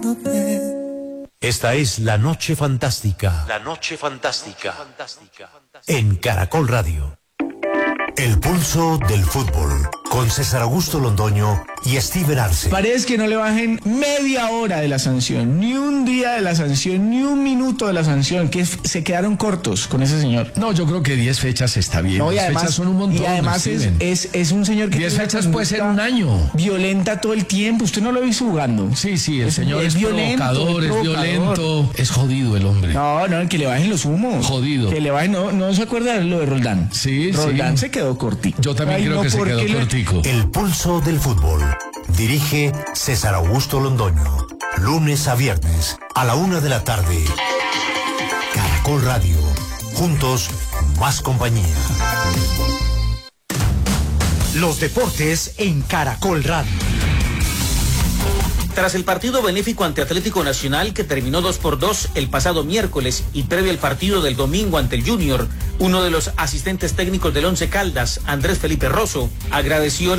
Esta es La Noche Fantástica. La Noche Fantástica. En Caracol Radio. El pulso del fútbol. Con César Augusto Londoño y Steven Arce. Parece que no le bajen media hora de la sanción, ni un día de la sanción, ni un minuto de la sanción, que se quedaron cortos con ese señor. No, yo creo que 10 fechas está bien. No, 10 además, fechas son un montón. Y además es un señor que 10 fechas puede ser un año. Violenta todo el tiempo. Usted no lo ha visto jugando. Sí, el señor es provocador, es violento. Es jodido el hombre. No, que le bajen los humos. Jodido. Que le bajen, no se acuerda de lo de Roldán. Sí. Roldán se quedó cortico. Yo también creo que se quedó cortico. El pulso del fútbol. Dirige César Augusto Londoño. Lunes a viernes a la 1 de la tarde. Caracol Radio. Juntos, más compañía. Los deportes en Caracol Radio. Tras el partido benéfico ante Atlético Nacional, que terminó 2-2 el pasado miércoles, y previo al partido del domingo ante el Junior, uno de los asistentes técnicos del Once Caldas, Andrés Felipe Rosso, agradeció